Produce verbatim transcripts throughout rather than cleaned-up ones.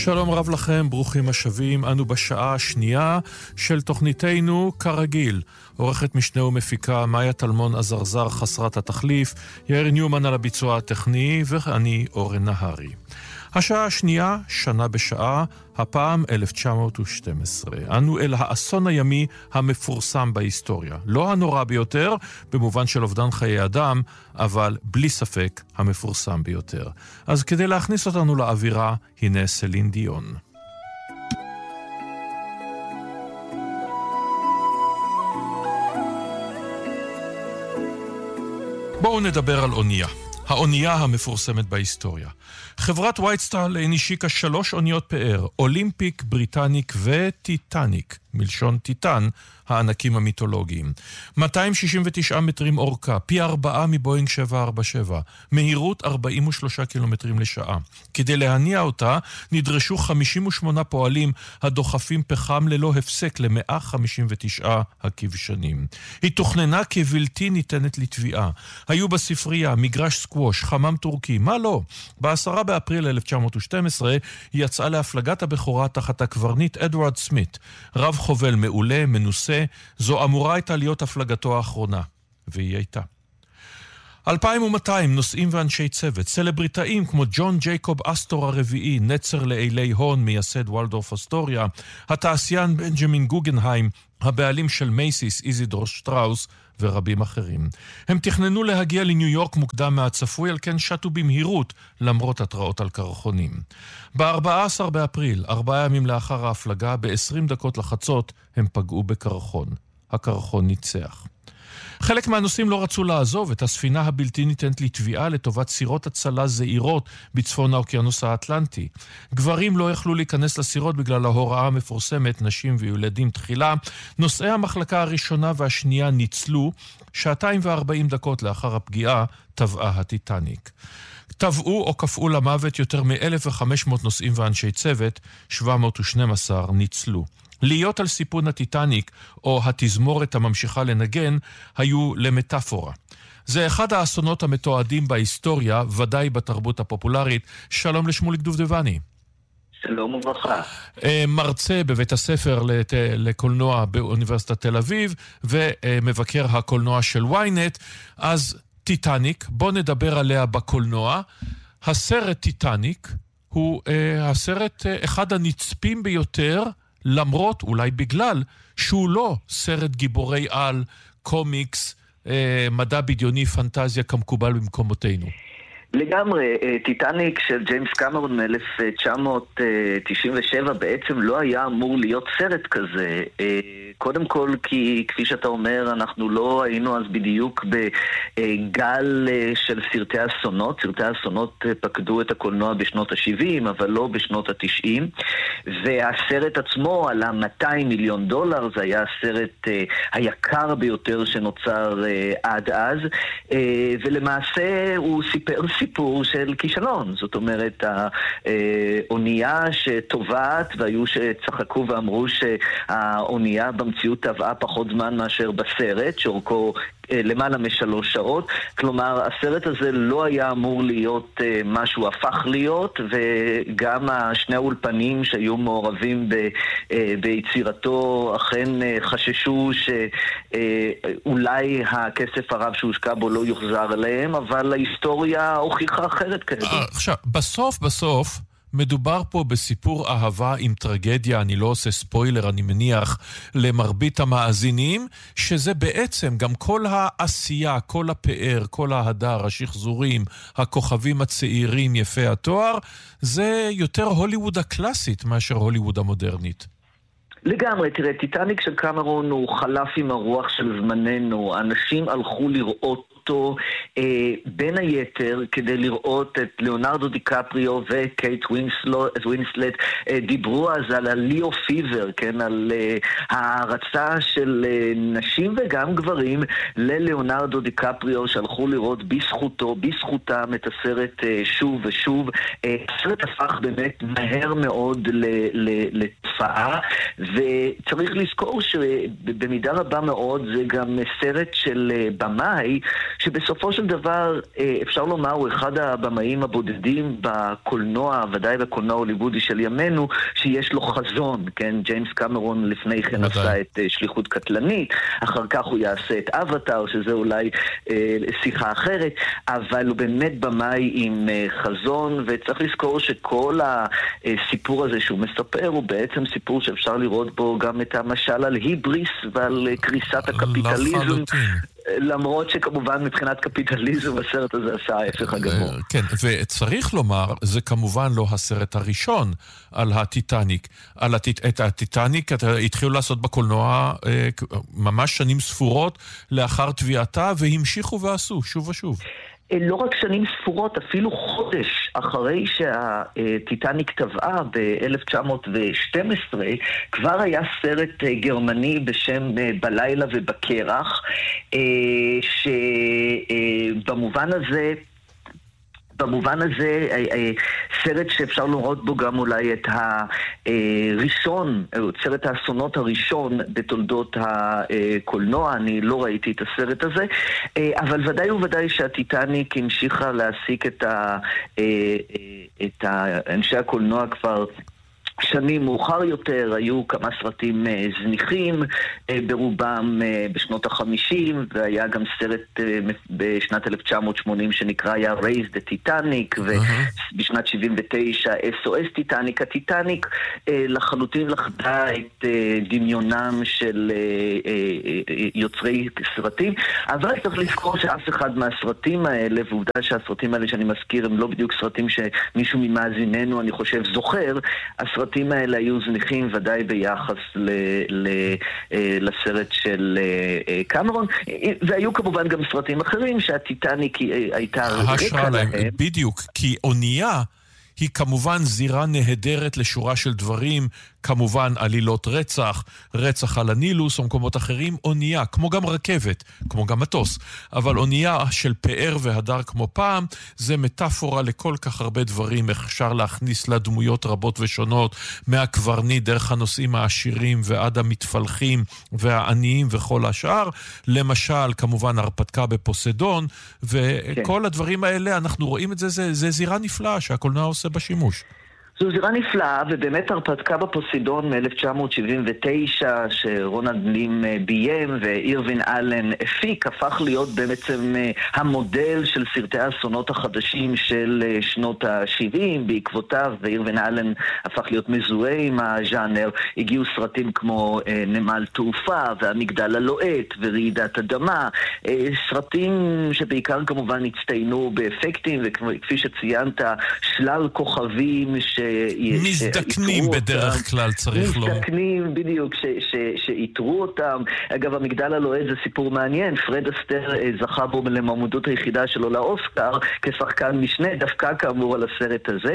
שלום רב לכם, ברוכים השבים. אנו בשעה השנייה של תוכניתנו כרגיל. עורכת משנה ומפיקה מאיה טלמון עזרזר חסרת התחליף, יאיר ניומן על הביצוע הטכני, ואני אורן נהרי. השעה השנייה, שנה בשעה, הפעם אלף תשע מאות ושתים עשרה. אנו אל האסון הימי המפורסם בהיסטוריה. לא הנורא ביותר, במובן של אובדן חיי אדם, אבל בלי ספק המפורסם ביותר. אז כדי להכניס אותנו לאווירה, הנה סלין דיון. בואו נדבר על אונייה. האונייה המפורסמת בהיסטוריה. חברת וייטסטאר ליין השיקה שלוש אוניות פאר, אולימפיק, בריטניק וטיטניק, מלשון טיטן, הענקים המיתולוגיים. מאתיים שישים ותשעה מטרים אורכה, פי ארבעה מבואינג שבע ארבע שבע, מהירות ארבעים ושלושה קילומטרים לשעה. כדי להניע אותה נדרשו חמישים ושמונה פועלים הדוחפים פחם ללא הפסק ל-מאה חמישים ותשעה הכבשנים. היא תוכננה כבלתי ניתנת לתביעה. היו בספרייה מגרש סקווש, חמם טורקי, מה לא? בעשרה באפריל אלף תשע מאות ושתים עשרה היא יצאה להפלגת הבכורה תחת הקברניט אדוארד סמית, רב חובל מעולה, מנוסה. זו אמורה הייתה להיות הפלגתו האחרונה, והיא הייתה. אלפיים ומאתיים נוסעים ואנשי צוות, סלבריטאים כמו ג'ון ג'ייקוב אסטור הרביעי, נצר לאילי הון, מייסד וולדורף אסטוריה, התעשיין בנג'מין גוגנהיים, הבעלים של מייסיס, איזידור שטראוס ורבים אחרים. הם תכננו להגיע לניו יורק מוקדם מהצפוי, על כן שטו במהירות למרות התראות על קרחונים. ב-ארבעה עשר באפריל, ארבעה ימים לאחר ההפלגה, ב-עשרים דקות לחצות, הם פגעו בקרחון. הקרחון ניצח. חלק מהנוסעים לא רצו לעזוב את הספינה הבלתי ניתנת לתביעה לטובת סירות הצלה זעירות בצפון האוקיינוס האטלנטי. גברים לא יכלו להיכנס לסירות בגלל ההוראה המפורסמת, נשים וילדים תחילה. נוסעי המחלקה הראשונה והשנייה ניצלו. שעתיים וארבעים דקות לאחר הפגיעה טבעה הטיטניק. טבעו או קפאו למוות יותר מ-אלף וחמש מאות נוסעים ואנשי צוות, שבע מאות ושתים עשרה ניצלו. להיות על סיפון הטיטניק או התזמורת הממשיכה לנגן היו למטאפורה. זה אחד האסונות המתועדים בהיסטוריה, ודאי בתרבות הפופולרית. שלום לשמוליק דובדבני. שלום וברכה. מרצה בבית הספר לת... לקולנוע באוניברסיטת תל אביב, ומבקר הקולנוע של וויינט. אז טיטניק, בוא נדבר עליה בקולנוע. הסרט טיטניק הוא אה, הסרט אה, אחד הנצפים ביותר, למרות, אולי בגלל, שהוא לא סרט גיבורי על, קומיקס, אה, מדע בדיוני, פנטזיה כמקובל במקומותינו. לגמרי, טיטניק של ג'יימס קמרון מ-אלף תשע מאות תשעים ושבע בעצם לא היה אמור להיות סרט כזה. קודם כל כי, כפי שאתה אומר, אנחנו לא היינו אז בדיוק בגל של סרטי אסונות. סרטי אסונות פקדו את הקולנוע בשנות ה-שבעים, אבל לא בשנות ה-תשעים. והסרט עצמו עלה מאתיים מיליון דולר, זה היה הסרט היקר ביותר שנוצר עד אז. ולמעשה הוא סיפר סיפור של כישלון. זאת אומרת, האונייה שטובעת, והיו שצחקו ואמרו שהאונייה במציאות טבעה פחות זמן מאשר בסרט, שאורכו למעלה משלוש שעות. כלומר, הסרט הזה לא היה אמור להיות מה שהוא הפך להיות, וגם השני האולפנים שהיו מעורבים ב, ביצירתו אכן חששו שאולי הכסף הרב שהושקע בו לא יוחזר אליהם, אבל ההיסטוריה הוכיחה אחרת כזה. עכשיו, בסוף בסוף מדובר פה בסיפור אהבה עם טרגדיה, אני לא עושה ספוילר, אני מניח, למרבית המאזינים, שזה בעצם גם כל העשייה, כל הפאר, כל ההדר, השחזורים, הכוכבים הצעירים, יפי התואר, זה יותר הוליווד הקלאסית מאשר הוליווד המודרנית. לגמרי, תראה, טיטניק של קמרון הוא חלף עם הרוח של זמננו. אנשים הלכו לראות אותו אה, בין היתר כדי לראות את ליאונרדו דיקפריו וקייט ווינסלט. אה, דיברו אז על הליאו פיבר, כן, על אה, ההרצה של אה, נשים וגם גברים לליאונרדו דיקפריו, שהלכו לראות בזכותו, בזכותם את הסרט אה, שוב ושוב. אה, הסרט הפך באמת מהר מאוד לתופעה הופעה, וצריך לזכור שבמידה רבה מאוד זה גם סרט של במאי, שבסופו של דבר אפשר לומר הוא אחד הבמאים הבודדים בקולנוע, ודאי בקולנוע הוליוודי של ימינו, שיש לו חזון, כן? ג'יימס קמרון לפני כן עשה את שליחות קטלנית, אחר כך הוא יעשה את אבטאר, שזה אולי אה, שיחה אחרת, אבל הוא באמת במאי עם אה, חזון, וצריך לזכור שכל הסיפור הזה שהוא מספר, הוא בעצם סיפור שאפשר לראות בו גם את המשל על היבריס ועל אה, קריסת הקפיטליזם. למרות שכמובן מבחינת קפיטליזם הסרט הזה עשה ההפך הגמור. כן, וצריך לומר, זה כמובן לא הסרט הראשון על הטיטניק. על הטיט... את הטיטניק התחילו לעשות בקולנוע ממש שנים ספורות לאחר תביעתה, והמשיכו ועשו שוב ושוב. לא רק שנים ספורות, אפילו חודש אחרי שהטיטניק טבעה ב-אלף תשע מאות ושתים עשרה, כבר היה סרט גרמני בשם בלילה ובקרח, שבמובן הזה במובן הזה, סרט שאפשר לראות בו גם אולי את הראשון, סרט האסונות הראשון בתולדות הקולנוע, אני לא ראיתי את הסרט הזה, אבל ודאי וודאי שהטיטניק המשיכה להעסיק את, ה, את אנשי הקולנוע כבר שנים מאוחר יותר. היו כמה סרטים זניחים ברובם בשנות החמישים, והיה גם סרט בשנת אלף תשע מאות שמונים שנקרא היה Raise the Titanic, ובשנת שבעים ותשע אס או אס טיטניק. הטיטניק לחלוטין לחדה את דמיונם של יוצרי סרטים, אבל צריך לזכור שאף אחד מהסרטים האלה, ועובדה שהסרטים האלה שאני מזכיר הם לא בדיוק סרטים שמישהו ממאזיננו אני חושב זוכר, הסרטים האלה היו זניחים ודאי ביחס ל, ל, לסרט של קמרון, והיו כמובן גם סרטים אחרים שהטיטניק הייתה רקע להם. בדיוק, כי אונייה היא כמובן זירה נהדרת לשורה של דברים, כמובן עלילות רצח, רצח על הנילוס או מקומות אחרים, אונייה, כמו גם רכבת, כמו גם מטוס, אבל אונייה של פאר והדר כמו פעם, זה מטאפורה לכל כך הרבה דברים, אפשר להכניס לה דמויות רבות ושונות, מהקברניט דרך הנושאים העשירים ועד המתפלחים והעניים וכל השאר, למשל כמובן הרפתקה בפוסדון, וכל כן. הדברים האלה, אנחנו רואים את זה, זה, זה זירה נפלאה שהקולנוע עושה בשימוש. זו זירה נפלאה, ובאמת הרפתקה בפוסידון מ-אלף תשע מאות שבעים ותשע, שרונלד נים ביים ואירווין אלן הפיק, הפך להיות בעצם המודל של סרטי האסונות החדשים של שנות ה-שבעים. בעקבותיו, ואירווין אלן הפך להיות מזוהה עם הז'אנר, הגיעו סרטים כמו נמל תעופה, והמגדל הלוהט, ורעידת אדמה, סרטים שבעיקר כמובן הצטיינו באפקטים, וכפי שציינת, שלל כוכבים ש... מזדקנים בדרך כלל, צריך לא. מזדקנים, בדיוק, שיתרו אותם. אגב, המגדל הלוהט זה סיפור מעניין. פרד אסטר זכה בו למועמדות היחידה שלו לאוסקר, כשחקן משנה, דווקא כאמור על הסרט הזה.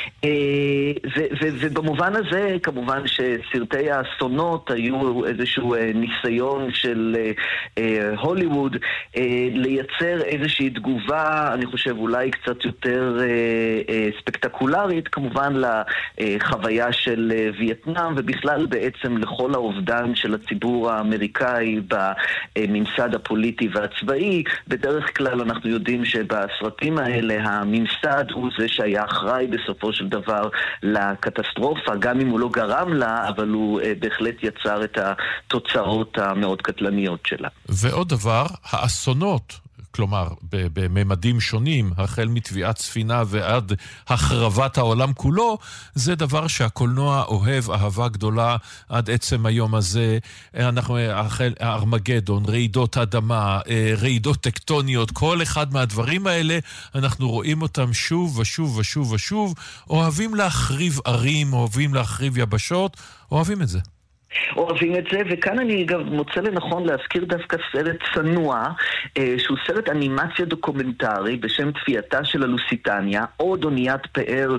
ובמובן הזה, כמובן שסרטי האסונות היו איזשהו ניסיון של הוליווד לייצר איזושהי תגובה, אני חושב אולי קצת יותר ספקטקולרית, כמובן לחוויה של וייטנאם, ובכלל בעצם לכל האובדן של הציבור האמריקאי בממסד הפוליטי והצבאי. בדרך כלל אנחנו יודעים שבסרטים האלה הממסד הוא זה שהיה אחראי בסופו של דבר לקטסטרופה, גם אם הוא לא גרם לה, אבל הוא בהחלט יצר את התוצאות המאוד קטלניות שלה. ועוד דבר, האסונות, כלומר, בממדים שונים, החל מתביעת ספינה ועד החרבת העולם כולו, זה דבר שהקולנוע אוהב אהבה גדולה עד עצם היום הזה. אנחנו, החל, ארמגדון, רעידות אדמה, רעידות טקטוניות, כל אחד מהדברים האלה, אנחנו רואים אותם שוב ושוב ושוב ושוב, אוהבים להחריב ערים, אוהבים להחריב יבשות, אוהבים את זה. אוהבים את זה, וכאן אני גם מוצא לנכון להזכיר דווקא סרט צנוע, אה, שהוא סרט אנימציה דוקומנטרי בשם תפייתה של הלוסיטניה, עוד אוניית פאר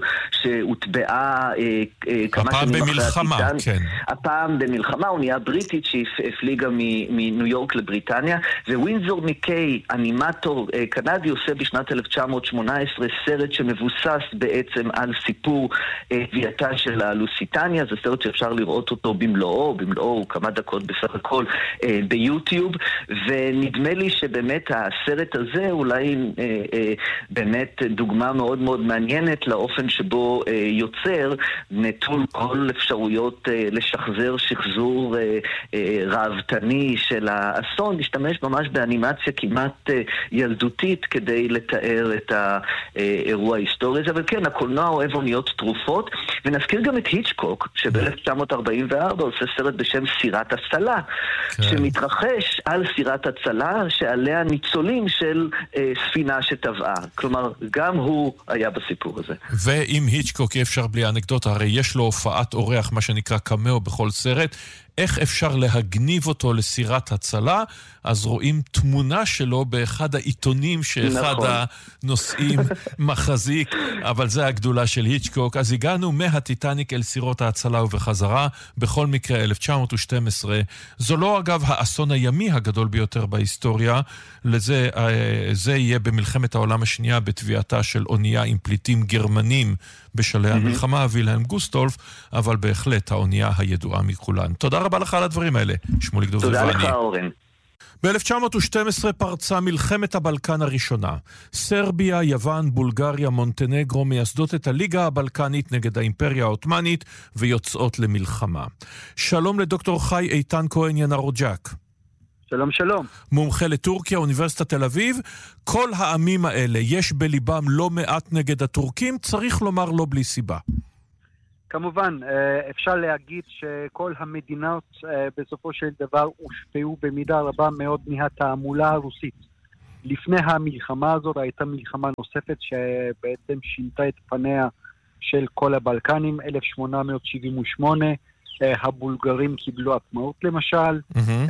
שהוטבעה אה, אה, כמה שנים אחרי במלחמה, הטיטן. כן. הפעם במלחמה, אונייה בריטית שהפליגה מניו יורק לבריטניה, ווינזור מקיי, אנימטור אה, קנדי, עושה בשנת אלף תשע מאות שמונה עשרה סרט שמבוסס בעצם על סיפור אה, תפייתה של הלוסיטניה. זה סרט שאפשר לראות אותו במלואו, במלואו כמה דקות בסך הכל אה, ביוטיוב, ונדמה לי שבאמת הסרט הזה אולי אה, אה, באמת דוגמה מאוד מאוד מעניינת לאופן שבו אה, יוצר נטול כל אפשרויות אה, לשחזר שחזור אה, אה, רעבתני של האסון, להשתמש ממש באנימציה כמעט אה, ילדותית כדי לתאר את האירוע ההיסטורי הזה. אבל כן, הקולנוע אוהב אוניות תרופות, ונזכיר גם את היצ'קוק שב-אלף תשע מאות ארבעים וארבע עושה סרט בשם סירת הצלה, כן. שמתרחש על סירת הצלה שעליה ניצולים של אה, ספינה שטבעה. כלומר, גם הוא היה בסיפור הזה. ועם היצ'קוק אפשר בלי אנקדוטה, הרי יש לו הופעת אורח, מה שנקרא קמאו בכל סרט. איך אפשר להגניב אותו לסירת הצלה? אז רואים תמונה שלו באחד העיתונים שאחד נכון. הנושאים מחזיק, אבל זה הגדולה של היצ'קוק. אז הגענו מהטיטניק אל סירות ההצלה ובחזרה. בכל מקרה, אלף תשע מאות ושתים עשרה, זו לא אגב האסון הימי הגדול ביותר בהיסטוריה, לזה זה יהיה במלחמת העולם השנייה בתביעתה של אונייה עם פליטים גרמנים בשלהי המלחמה, וילהלם גוסטולף, אבל בהחלט האונייה הידועה מכולן. תודה רבה לך על הדברים האלה, שמוליק דובדבני. תודה לך, אורן. ב-אלף תשע מאות ושתים עשרה פרצה מלחמת הבלקן הראשונה. סרביה, יוון, בולגריה, מונטנגרו מייסדות את הליגה הבלקנית נגד האימפריה העות'מאנית ויוצאות למלחמה. שלום לדוקטור חי איתן כהן ינרוג'ק. שלום שלום. מומחה לטורקיה, אוניברסיטת תל אביב. כל העמים האלה יש בליבם לא מעט נגד הטורקים, צריך לומר לא בלי סיבה. כמובן, אפשר להגיד שכל המדינות בסופו של דבר הושפעו במידה רבה מאוד מהתעמולה הרוסית. לפני המלחמה הזאת הייתה מלחמה נוספת שבעצם שינתה את פניה של כל הבלקנים. אלף שמונה מאות שבעים ושמונה הבולגרים קיבלו עצמאות למשל, mm-hmm.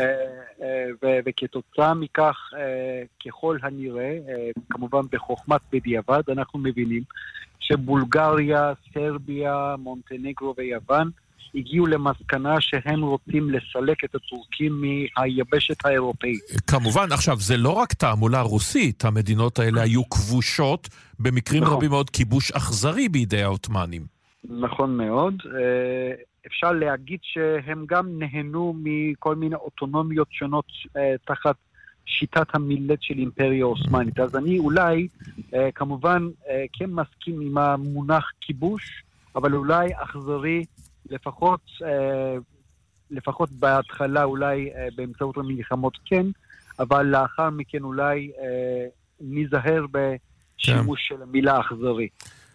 וכתוצאה מכך ככל הנראה, כמובן בחוכמת בדיעבד, אנחנו מבינים שבולגריה, סרביה, מונטנגרו ויוון הגיעו למסקנה שהם רוצים לסלק את הטורקים מהיבשת האירופאית. כמובן, עכשיו, זה לא רק תעמולה רוסית, המדינות האלה היו כבושות, במקרים נכון. רבים מאוד כיבוש אכזרי בידי העות'מאנים. נכון מאוד. אפשר להגיד שהם גם נהנו מכל מיני אוטונומיות שונות תחת שיטת המילט של אימפריה עות'מאנית. אז אני אולי, כמובן, כן מסכים עם המונח כיבוש, אבל אולי אכזרי, לפחות, לפחות בהתחלה, אולי באמצעות המלחמות כן, אבל לאחר מכן אולי נזהר בשימוש של המילה אכזרי.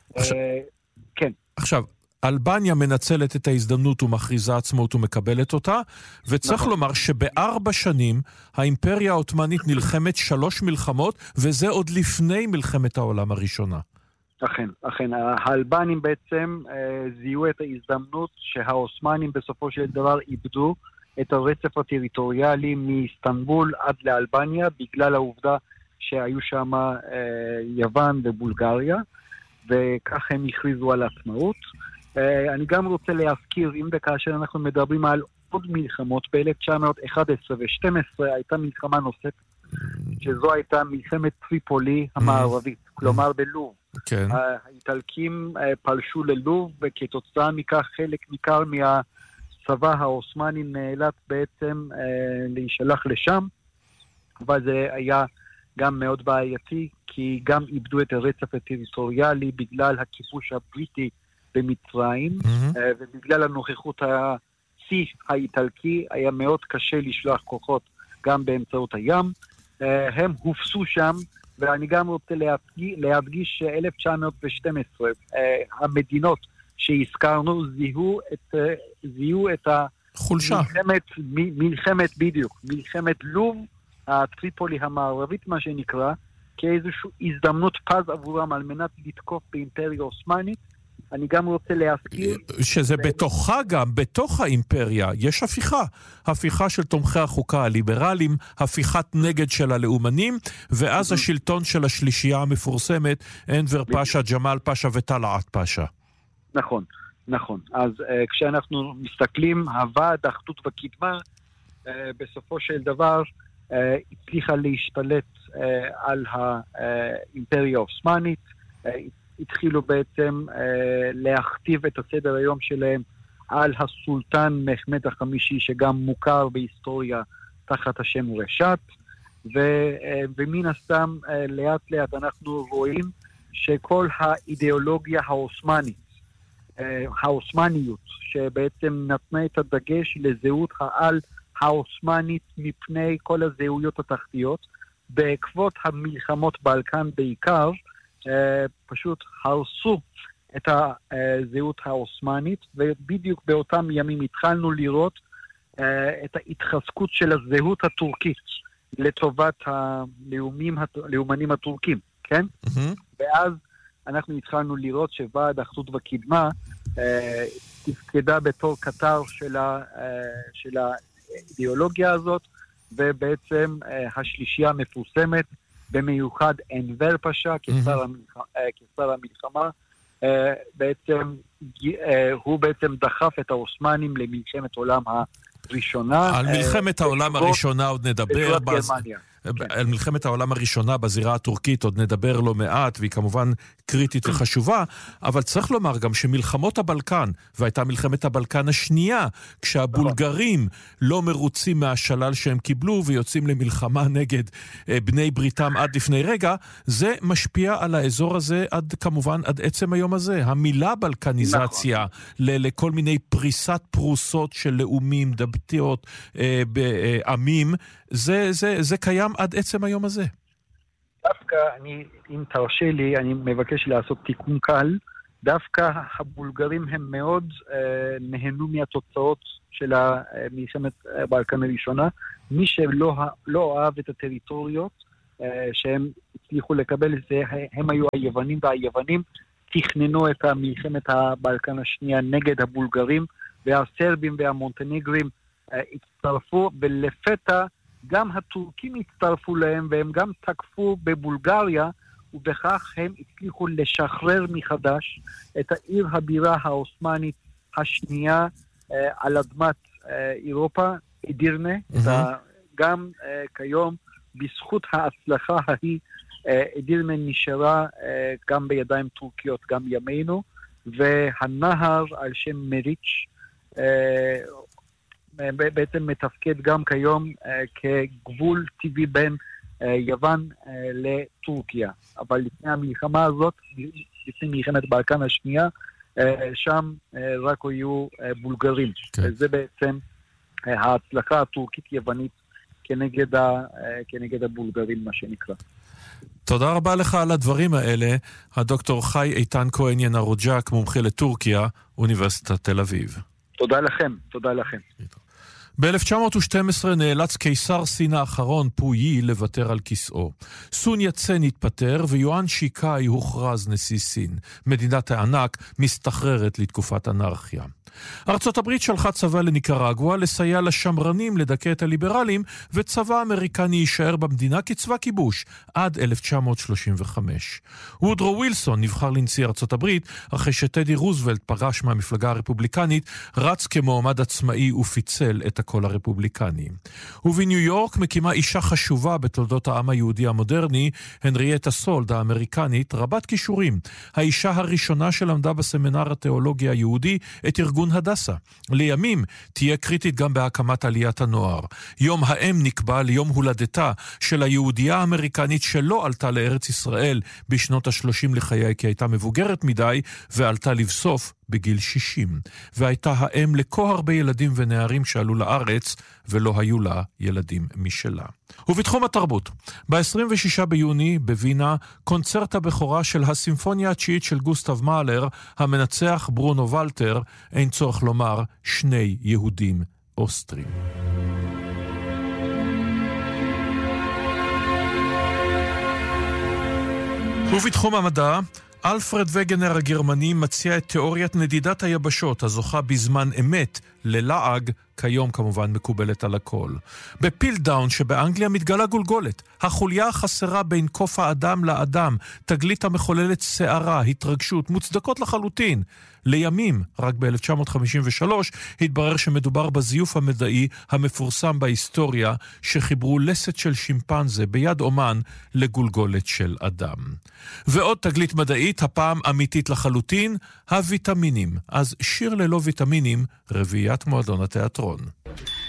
כן. עכשיו, אלבניה מנצלת את ההזדמנות ומכריזה עצמאות ומקבלת אותה, וצריך נכון. לומר שבארבע שנים האימפריה העות'מאנית נלחמת שלוש מלחמות, וזה עוד לפני מלחמת העולם הראשונה. אכן, אכן. האלבנים בעצם אה, זיהו את ההזדמנות שהעות'מאנים בסופו של דבר איבדו את הרצף הטריטוריאלי מאיסטנבול עד לאלבניה, בגלל העובדה שהיו שם אה, יוון ובולגריה, וכך הם הכריזו על עצמאות. Uh, אני גם רוצה להזכיר, אם וכאשר אנחנו מדברים על עוד מלחמות, ב-אלף תשע מאות אחת עשרה ו-שתים עשרה הייתה מלחמה נוספת, שזו הייתה מלחמת טריפולי המערבית, כלומר בלוב. כן. האיטלקים uh, פלשו ללוב, וכתוצאה מכך חלק ניכר מהצבא העות'מאני נאלץ בעצם uh, להישלח לשם, אבל זה היה גם מאוד בעייתי, כי גם איבדו את הרצף הטריטוריאלי בגלל הכיבוש הבריטי במצרים, mm-hmm. ובגלל הנוכחות הצי האיטלקי היה מאוד קשה לשלוח כוחות גם באמצעות הים. הם הופסו שם, ואני גם רוצה להדגיש, להדגיש ש-אלף תשע מאות ושתים עשרה המדינות שהזכרנו זיהו את, זיהו את חולשה. מלחמת, מלחמת בדיוק, מלחמת לוב, הטריפולי המערבית מה שנקרא, כאיזושהי הזדמנות פז עבורם על מנת לתקוף באימפריה עות'מאנית, אני גם רוצה להזכיר... שזה בתוכה גם, בתוך האימפריה, יש הפיכה. הפיכה של תומכי החוקה הליברליים, הפיכת נגד של הלאומנים, ואז השלטון של השלישייה המפורסמת, אנבר פאשה, ג'מאל פאשה וטלעת פאשה. נכון, נכון. אז uh, כשאנחנו מסתכלים, הוועד האחדות וקדמה, uh, בסופו של דבר, uh, הצליחה להשתלט uh, על האימפריה העות'מאנית, uh, התחילו בעצם uh, להכתיב את הסדר היום שלהם על הסולטן מחמד החמישי, שגם מוכר בהיסטוריה תחת השם רשת, ו, uh, ומן הסתם uh, לאט לאט אנחנו רואים שכל האידיאולוגיה העות'מאנית, uh, העות'מאניות, שבעצם נתנה את הדגש לזהות העל העות'מאנית מפני כל הזהויות התחתיות, בעקבות המלחמות בלקן בעיקר, Uh, פשוט הרסו את הזהות העות'מאנית, ובדיוק באותם ימים התחלנו לראות uh, את ההתחזקות של הזהות הטורקית לטובת הלאומים, הלאומנים הטורקים, כן? Mm-hmm. ואז אנחנו התחלנו לראות שוועד האחדות וקדמה uh, תפקדה בתור קטר של, ה, uh, של האידיאולוגיה הזאת, ובעצם uh, השלישייה המפורסמת, במיוחד אנבר פאשה, כשר המלחמה, בעצם, הוא בעצם דחף את העות'מאנים למלחמת העולם הראשונה. על מלחמת העולם הראשונה עוד נדבר. על מלחמת העולם הראשונה בזירה הטורקית עוד נדבר לא מעט, והיא כמובן קריטית וחשובה, אבל צריך לומר גם שמלחמות הבלקן, והייתה מלחמת הבלקן השנייה, כשהבולגרים לא מרוצים מהשלל שהם קיבלו, ויוצאים למלחמה נגד בני בריתם עד לפני רגע, זה משפיע על האזור הזה עד כמובן עד עצם היום הזה. המילה בלקניזציה לכל מיני פריסת פרוסות של לאומים, דבטיות, בעמים, זה, זה, זה קיים עד עצם היום הזה. דווקא, אני, אם תרשה לי, אני מבקש לעשות תיקון קל. דווקא הבולגרים הם מאוד אה, נהנו מהתוצאות של מלחמת בלקן הראשונה. מי שלא לא אהב את הטריטוריות אה, שהם הצליחו לקבל, זה, הם היו היוונים, והיוונים תכננו את מלחמת הבלקן השנייה נגד הבולגרים, והסרבים והמונטנגרים אה, הצטרפו, ולפתע גם הטורקים הצטרפו להם, והם גם תקפו בבולגריה, ובכך הם הצליחו לשחרר מחדש את העיר הבירה העות'מאנית השנייה אה, על אדמת אה, אירופה, אדירנה. Mm-hmm. גם אה, כיום, בזכות ההצלחה ההיא, אה, אדירנה נשארה אה, גם בידיים טורקיות, גם ימינו, והנהר על שם מריץ' אה, בעצם מתפקד גם כיום אה, כגבול טבעי בין אה, יוון אה, לטורקיה. אבל לפני המלחמה הזאת, לפני מלחמת בלקן השנייה, אה, שם אה, רק היו אה, בולגרים. כן. וזה בעצם אה, ההצלחה הטורקית-יוונית כנגד, ה, אה, כנגד הבולגרים, מה שנקרא. תודה רבה לך על הדברים האלה, הדוקטור חי איתן כהן ינרוג'ק, מומחה לטורקיה, אוניברסיטת תל אביב. תודה לכם, תודה לכם. ב-אלף תשע מאות ושתים עשרה נאלץ קיסר סין האחרון פויי לוותר על כיסאו. סון יצן התפטר ויואן שיקאי הוכרז נשיא סין. מדינת הענק מסתחררת לתקופת אנרכיה. ארצות הברית שלחה צבא לניקרגואה לסייע לשמרנים לדכא את הליברלים, וצבא אמריקני יישאר במדינה כצבא כיבוש עד אלף תשע מאות שלושים וחמש. וודרו ווילסון נבחר לנשיא ארצות הברית אחרי שטדי רוזוולט פרש מהמפלגה הרפובליקנית, רץ כמועמד עצמאי ופיצל את הקול הרפובליקני. ובניו יורק מקימה אישה חשובה בתולדות העם היהודי המודרני, הנריאטה סולד האמריקנית, רבת כישורים. האישה הראשונה שלמדה בסמינר התיאולוגי היהודי את ארגון הדסה. לימים תהיה קריטית גם בהקמת עליית הנוער. יום האם נקבע ליום הולדתה של היהודייה האמריקנית שלא עלתה לארץ ישראל בשנות השלושים לחיי, כי הייתה מבוגרת מדי ועלתה לבסוף בגיל שישים. והייתה האם לכה הרבה ילדים ונערים שעלו לארץ ולא היו לה ילדים משלה. ובתחום התרבות, ב-עשרים ושישה ביוני בווינה, קונצרט הבכורה של הסימפוניה התשיעית של גוסטב מאלר, המנצח ברונו ולטר, אין צורך לומר שני יהודים אוסטרים. ובתחום המדע, אלפרד וגנר הגרמני מציע את תיאוריית נדידת היבשות, הזוכה בזמן אמת ללעג, כיום כמובן מקובלת על הכל. בפילדאון שבאנגליה מתגלה גולגולת, החוליה החסרה בין קוף האדם לאדם, תגלית המחוללת שערה, התרגשות, מוצדקות לחלוטין. לימים, רק ב-אלף תשע מאות חמישים ושלוש, התברר שמדובר בזיוף המדעי המפורסם בהיסטוריה, שחיברו לסת של שימפנזה ביד אומן לגולגולת של אדם. ועוד תגלית מדעית, הפעם אמיתית לחלוטין, הוויטמינים. אז שיר ללא ויטמינים, רביעיית מועדון התיאטרון.